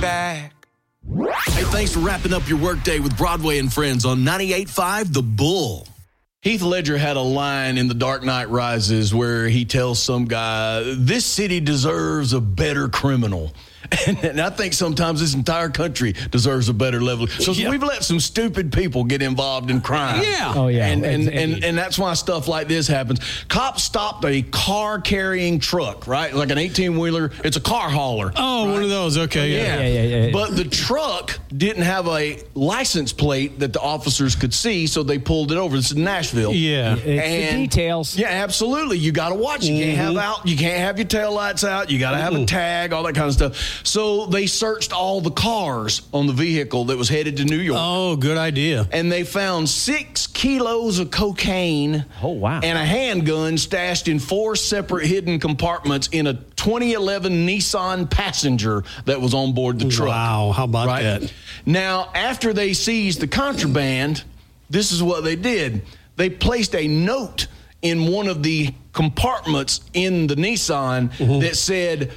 back. Hey, thanks for wrapping up your workday with Broadway and Friends on 98.5 The Bull. Heath Ledger had a line in The Dark Knight Rises where he tells some guy, this city deserves a better criminal. And I think sometimes this entire country deserves a better level. So we've let some stupid people get involved in crime. Yeah. Oh, yeah. And that's why stuff like this happens. Cops stopped a car-carrying truck, right? Like an 18-wheeler. It's a car hauler. Oh, right? One of those. Okay, Yeah. But the truck didn't have a license plate that the officers could see, so they pulled it over. This is Nashville. Yeah. It's the details. Yeah, absolutely. You got to watch. You can't have your taillights out. You got to have a tag, all that kind of stuff. So they searched all the cars on the vehicle that was headed to New York. Oh, good idea. And they found 6 kilos of cocaine. Oh, wow. And a handgun stashed in 4 separate hidden compartments in a 2011 Nissan Passenger that was on board the truck. Wow, how about that? Now, after they seized the contraband, this is what they did. They placed a note in one of the compartments in the Nissan that said,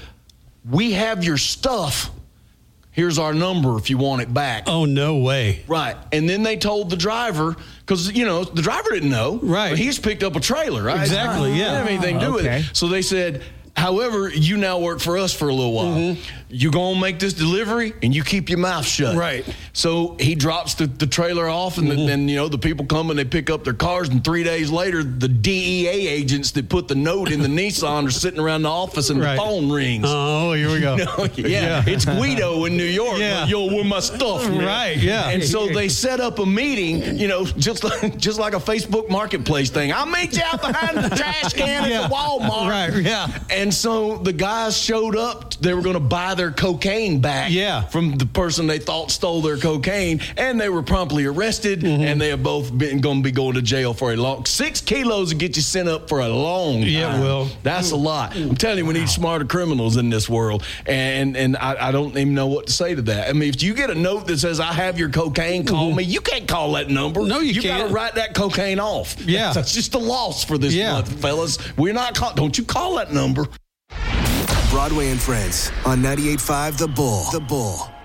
we have your stuff. Here's our number if you want it back. Oh, no way. Right. And then they told the driver, because, the driver didn't know. Right. But he's picked up a trailer, right? Exactly, yeah. Didn't have anything to do with it. So they said, however, you now work for us for a little while. You go and make this delivery, and you keep your mouth shut. Right. So he drops the trailer off, and then the people come and they pick up their cars, and 3 days later, the DEA agents that put the note in the Nissan are sitting around the office, and the phone rings. Oh, here we go. It's Guido in New York. Yeah. Yo, where my stuff, man? Right, yeah. And so they set up a meeting, just like a Facebook Marketplace thing. I'll meet you out behind the trash can at the Walmart. Right, yeah. And so the guys showed up. They were going to buy their cocaine back from the person they thought stole their cocaine, and they were promptly arrested, and they have both been going to be going to jail for a long 6 kilos to get you sent up for a long time. Yeah, well. That's a lot. I'm telling you, we need smarter criminals in this world, and I don't even know what to say to that. I mean, if you get a note that says, I have your cocaine, call me, you can't call that number. No, you can't. You got can't. to write that cocaine off. Yeah. That's just a loss for this month, fellas. We're not don't you call that number. Broadway and Friends on 98.5 The Bull. The Bull.